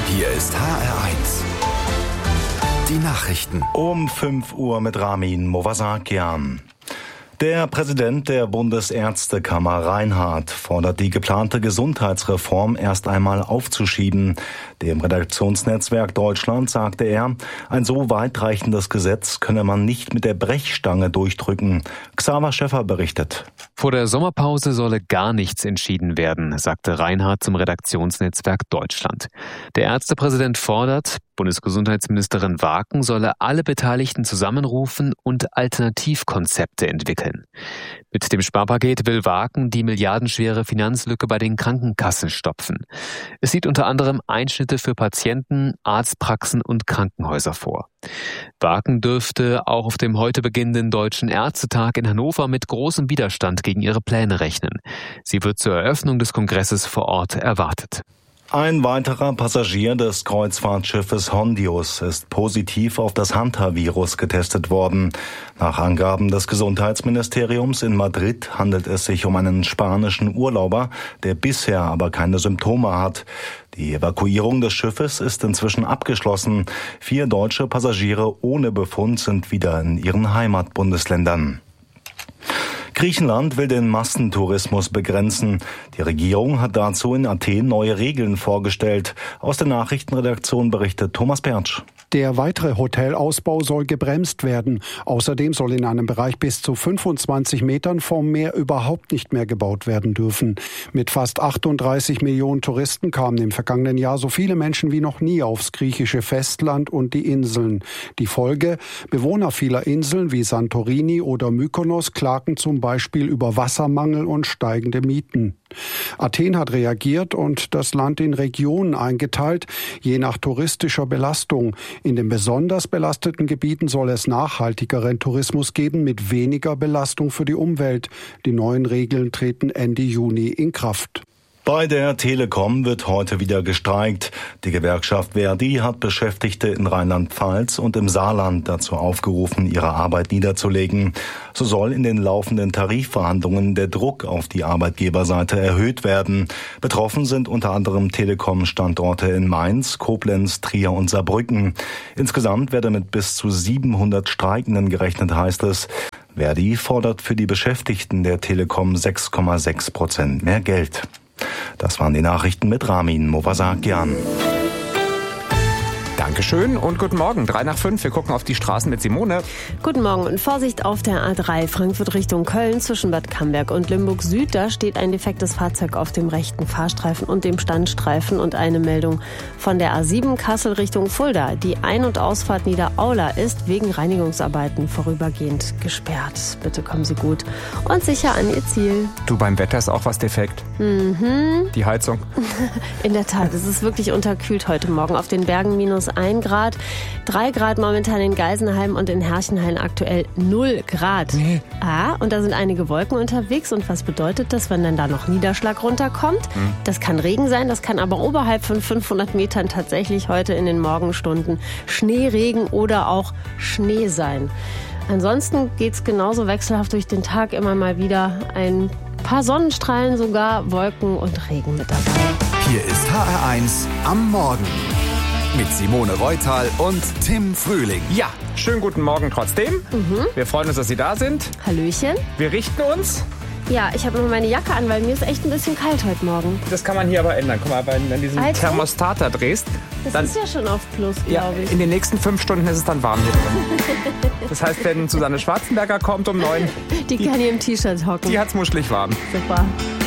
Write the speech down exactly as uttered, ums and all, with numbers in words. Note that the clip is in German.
Hier ist H R eins. Die Nachrichten. Um fünf Uhr mit Ramin Movasakian. Der Präsident der Bundesärztekammer Reinhardt fordert die geplante Gesundheitsreform erst einmal aufzuschieben. Dem Redaktionsnetzwerk Deutschland sagte er, ein so weitreichendes Gesetz könne man nicht mit der Brechstange durchdrücken. Xaver Schäffer berichtet. Vor der Sommerpause solle gar nichts entschieden werden, sagte Reinhardt zum Redaktionsnetzwerk Deutschland. Der Ärztepräsident fordert, Bundesgesundheitsministerin Waken solle alle Beteiligten zusammenrufen und Alternativkonzepte entwickeln. Mit dem Sparpaket will Waken die milliardenschwere Finanzlücke bei den Krankenkassen stopfen. Es sieht unter anderem Einschnitte für Patienten, Arztpraxen und Krankenhäuser vor. Waken dürfte auch auf dem heute beginnenden Deutschen Ärztetag in Hannover mit großem Widerstand gegen ihre Pläne rechnen. Sie wird zur Eröffnung des Kongresses vor Ort erwartet. Ein weiterer Passagier des Kreuzfahrtschiffes Hondius ist positiv auf das Hantavirus getestet worden. Nach Angaben des Gesundheitsministeriums in Madrid handelt es sich um einen spanischen Urlauber, der bisher aber keine Symptome hat. Die Evakuierung des Schiffes ist inzwischen abgeschlossen. Vier deutsche Passagiere ohne Befund sind wieder in ihren Heimatbundesländern. Griechenland will den Massentourismus begrenzen. Die Regierung hat dazu in Athen neue Regeln vorgestellt. Aus der Nachrichtenredaktion berichtet Thomas Pertsch. Der weitere Hotelausbau soll gebremst werden. Außerdem soll in einem Bereich bis zu fünfundzwanzig Metern vom Meer überhaupt nicht mehr gebaut werden dürfen. Mit fast achtunddreißig Millionen Touristen kamen im vergangenen Jahr so viele Menschen wie noch nie aufs griechische Festland und die Inseln. Die Folge: Bewohner vieler Inseln wie Santorini oder Mykonos klagen zum Beispiel über Wassermangel und steigende Mieten. Athen hat reagiert und das Land in Regionen eingeteilt, je nach touristischer Belastung. In den besonders belasteten Gebieten soll es nachhaltigeren Tourismus geben mit weniger Belastung für die Umwelt. Die neuen Regeln treten Ende Juni in Kraft. Bei der Telekom wird heute wieder gestreikt. Die Gewerkschaft Verdi hat Beschäftigte in Rheinland-Pfalz und im Saarland dazu aufgerufen, ihre Arbeit niederzulegen. So soll in den laufenden Tarifverhandlungen der Druck auf die Arbeitgeberseite erhöht werden. Betroffen sind unter anderem Telekom-Standorte in Mainz, Koblenz, Trier und Saarbrücken. Insgesamt werde mit bis zu siebenhundert Streikenden gerechnet, heißt es. Verdi fordert für die Beschäftigten der Telekom sechs Komma sechs Prozent mehr Geld. Das waren die Nachrichten mit Ramin Movasakian. Dankeschön und guten Morgen. Drei nach fünf. Wir gucken auf die Straßen mit Simone. Guten Morgen und Vorsicht auf der A drei Frankfurt Richtung Köln zwischen Bad Camberg und Limburg Süd. Da steht ein defektes Fahrzeug auf dem rechten Fahrstreifen und dem Standstreifen. Und eine Meldung von der A sieben Kassel Richtung Fulda. Die Ein- und Ausfahrt Niederaula ist wegen Reinigungsarbeiten vorübergehend gesperrt. Bitte kommen Sie gut und sicher an Ihr Ziel. Du, beim Wetter ist auch was defekt. Mhm. Die Heizung. In der Tat, es ist wirklich unterkühlt heute Morgen. Auf den Bergen minus ein Grad, drei Grad momentan in Geisenheim und in Herrchenhain aktuell null Grad. Nee. Ah, und da sind einige Wolken unterwegs. Und was bedeutet das, wenn dann da noch Niederschlag runterkommt? Hm. Das kann Regen sein, das kann aber oberhalb von fünfhundert Metern tatsächlich heute in den Morgenstunden Schneeregen oder auch Schnee sein. Ansonsten geht's genauso wechselhaft durch den Tag, immer mal wieder ein paar Sonnenstrahlen, sogar Wolken und Regen mit dabei. Hier ist H R eins am Morgen mit Simone Reutal und Tim Frühling. Ja, schönen guten Morgen trotzdem. Mhm. Wir freuen uns, dass Sie da sind. Hallöchen. Wir richten uns. Ja, ich habe nur meine Jacke an, weil mir ist echt ein bisschen kalt heute Morgen. Das kann man hier aber ändern. Guck mal, wenn du diesen Also? Thermostat da drehst. Das dann, ist ja schon auf Plus, ja, glaube ich. in den nächsten fünf Stunden ist es dann warm hier drin. Das heißt, wenn Susanne Schwarzenberger kommt um neun, die, die kann hier im T-Shirt hocken. die hat's muschelig warm. Super.